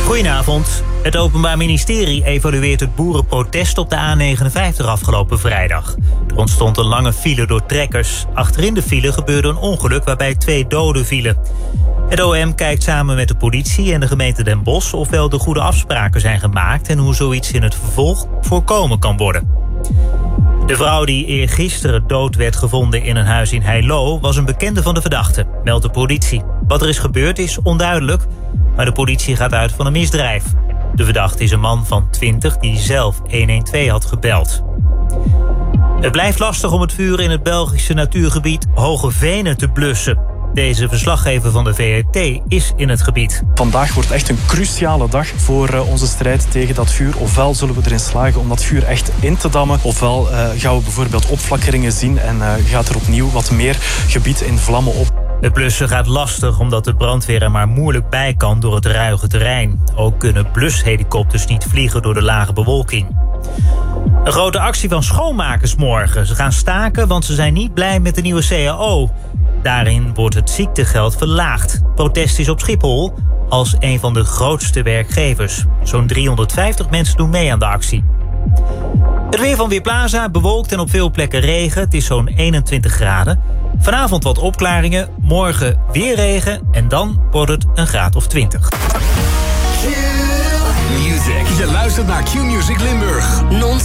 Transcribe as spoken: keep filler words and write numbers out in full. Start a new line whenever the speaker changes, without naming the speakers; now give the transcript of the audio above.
Goedenavond. Het Openbaar Ministerie evalueert het boerenprotest op de A negenenvijftig afgelopen vrijdag. Er ontstond een lange file door trekkers. Achterin de file gebeurde een ongeluk waarbij twee doden vielen. Het O M kijkt samen met de politie en de gemeente Den Bosch of wel de goede afspraken zijn gemaakt en hoe zoiets in het vervolg voorkomen kan worden. De vrouw die eergisteren dood werd gevonden in een huis in Heilo was een bekende van de verdachte, meldt de politie. Wat er is gebeurd is onduidelijk, maar de politie gaat uit van een misdrijf. De verdachte is een man van twintig die zelf honderdtwaalf had gebeld. Het blijft lastig om het vuur in het Belgische natuurgebied Hoge Venen te blussen. Deze verslaggever van de V R T is in het gebied.
Vandaag wordt echt een cruciale dag voor uh, onze strijd tegen dat vuur. Ofwel zullen we erin slagen om dat vuur echt in te dammen, ofwel uh, gaan we bijvoorbeeld opflakkeringen zien en uh, gaat er opnieuw wat meer gebied in vlammen op.
Het blussen gaat lastig omdat de brandweer er maar moeilijk bij kan door het ruige terrein. Ook kunnen blushelikopters niet vliegen door de lage bewolking. Een grote actie van schoonmakers morgen. Ze gaan staken, want ze zijn niet blij met de nieuwe C A O. Daarin wordt het ziektegeld verlaagd. Protest is op Schiphol als een van de grootste werkgevers. Zo'n driehonderdvijftig mensen doen mee aan de actie. Het weer van Weerplaza, bewolkt en op veel plekken regen. Het is zo'n eenentwintig graden. Vanavond wat opklaringen, morgen weer regen en dan wordt het een graad of twintig.
Q-Music. Je luistert naar Q-Music Limburg. Non